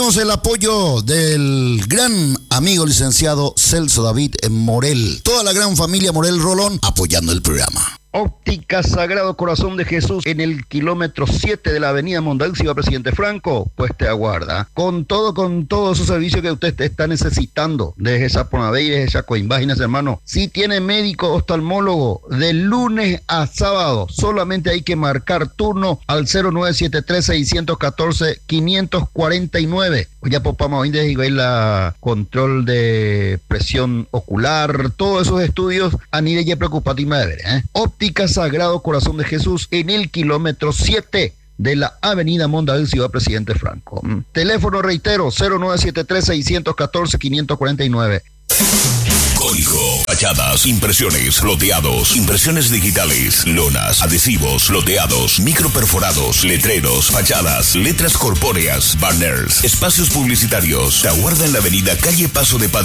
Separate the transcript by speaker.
Speaker 1: Tenemos el apoyo del gran amigo licenciado Celso David Morel. Toda la gran familia Morel Rolón apoyando el programa. Óptica Sagrado Corazón de Jesús en el kilómetro 7 de la avenida Mondavi, Ciudad Presidente Franco, pues te aguarda. Con todo su servicio que usted está necesitando, desde esa Ponabey, desde esa Coimbaginas, hermano. Si tiene médico oftalmólogo, de lunes a sábado, solamente hay que marcar turno al 0973-614-549. Ya popamos hoy desde la control de presión ocular, todos esos estudios a nivel de preocupativa de ver, Óptica Sagrado Corazón de Jesús en el kilómetro 7 de la avenida Mondavi, Ciudad Presidente Franco. Teléfono, reitero, 0973-614-549.
Speaker 2: Código, fachadas, impresiones, loteados, impresiones digitales, lonas, adhesivos, loteados, microperforados, letreros, fachadas, letras corpóreas, banners, espacios publicitarios. Te aguarda en la avenida Calle Paso de Patria.